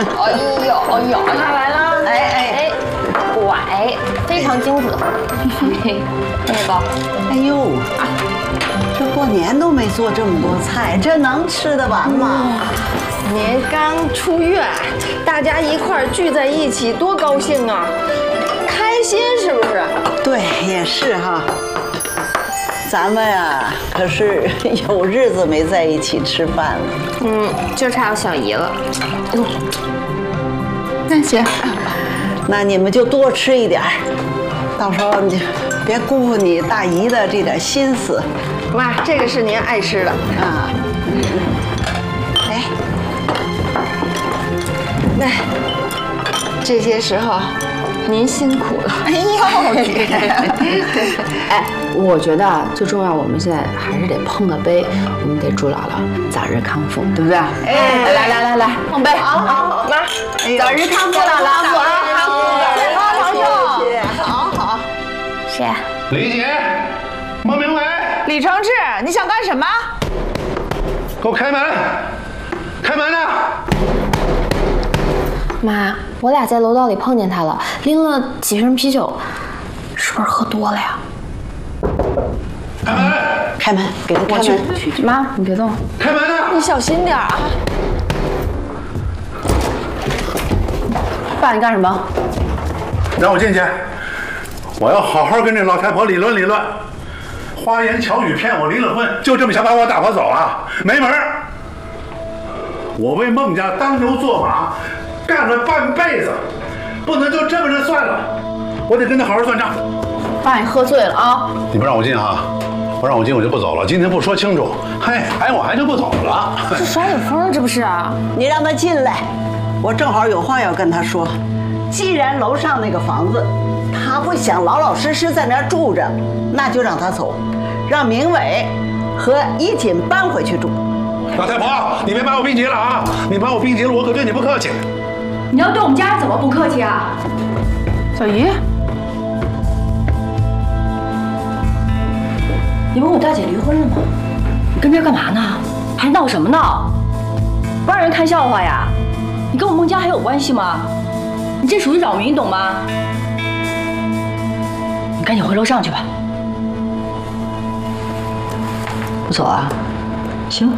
哎呦，来了，哎，拐，非常精准。那个， 哎呦，这过年都没做这么多菜，这能吃得完吗？ 您刚出院，大家一块儿聚在一起，多高兴啊！开心是不是？ 对，也是哈。咱们呀，可是有日子没在一起吃饭了。 就差有小姨了。 那行， 那你们就多吃一点儿，到时候你别辜负你大姨的这点心思妈，这个是您爱吃的。 啊。哎， 那这些时候您辛苦了。 哎呦， 哎，我觉得最重要，我们现在还是得碰个杯，我们得祝姥姥早日康复，对不对？哎，来，碰杯！ 好，妈， 早日康复，姥姥，早日康复， 好。 谁呀？ 李姐，孟明伟， 李承志，你想干什么？ 给我开门！开门啊！ 妈，我俩在楼道里碰见他了，拎了几瓶啤酒，是不是喝多了呀？ 开门！ 开门，给他开门。 妈，你别动。 开门啊！ 你小心点啊！ 爸，你干什么？ 让我进去，我要好好跟这老太婆理论理论。花言巧语骗我离了婚，就这么想把我打发走啊？没门儿！我为孟家当牛做马，干了半辈子，不能就这么着算了，我得跟他好好算账。 爸，你喝醉了啊！ 你不让我进啊？不让我进我就不走了。今天不说清楚，我还就不走了。 这耍酒疯这不是啊？ 你让他进来，我正好有话要跟他说。既然楼上那个房子，他不想老老实实在那儿住着，那就让他走，让明伟和衣锦搬回去住。 老太婆，你别把我逼急了啊！你把我逼急了，我可对你不客气。 你要对我们家人怎么不客气啊？ 小姨， 你问我大姐离婚了吗？你跟这儿干嘛呢？还闹什么闹？不让人看笑话呀？你跟我孟家还有关系吗？你这属于扰民，懂吗？你赶紧回楼上去吧。不走啊？行。